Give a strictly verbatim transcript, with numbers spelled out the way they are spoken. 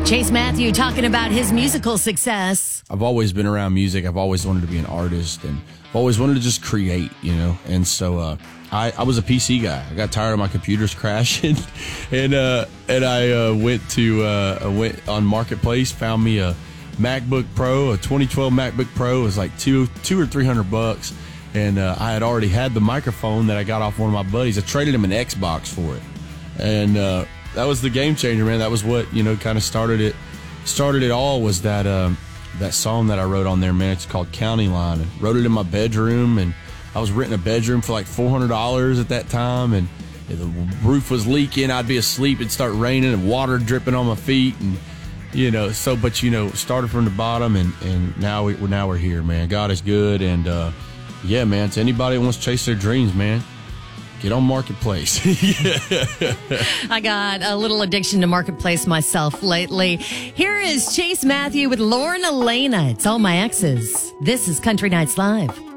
Chase Matthew talking about his musical success. I've always been around music. I've always wanted to be an artist, and I've always wanted to just create, you know. And so uh, I, I was a P C guy. I got tired of my computers crashing, and uh, and I uh, went to uh, I went on Marketplace, found me a MacBook Pro, a twenty twelve MacBook Pro. It was like two two or three hundred bucks, and uh, I had already had the microphone that I got off one of my buddies. I traded him an Xbox for it, and uh, that was the game changer, man. That was what, you know, kind of started it. Started it all was that um, that song that I wrote on there, man. It's called County Line. And wrote it in my bedroom, and I was renting a bedroom for like four hundred dollars at that time, and the roof was leaking. I'd be asleep, it'd start raining, and water dripping on my feet, and you know. So, but you know, started from the bottom, and and now we now we're here, man. God is good, and uh, yeah, man. To anybody who wants to chase their dreams, man, get on Marketplace. I got a little addiction to Marketplace myself lately. Here is Chase Matthew with Lauren Elena. It's All My Exes. This is Country Nights Live.